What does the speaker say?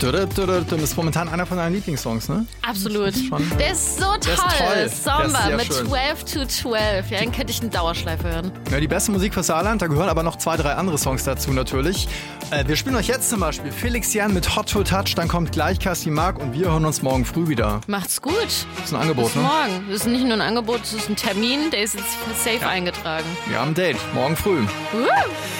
ist momentan einer von deinen Lieblingssongs, ne? Absolut. Der ist so toll. Samba mit 12 to 12. Ja, den könnte ich in Dauerschleife hören. Ja, die beste Musik für Saarland, da gehören aber noch 2, 3 andere Songs dazu natürlich. Wir spielen euch jetzt zum Beispiel Felix Jan mit Hot to Touch, dann kommt gleich Cassie Mark und wir hören uns morgen früh wieder. Macht's gut. Das ist ein Angebot, Bis morgen. Das ist nicht nur ein Angebot, das ist ein Termin, der ist jetzt safe eingetragen. Wir haben ein Date, morgen früh.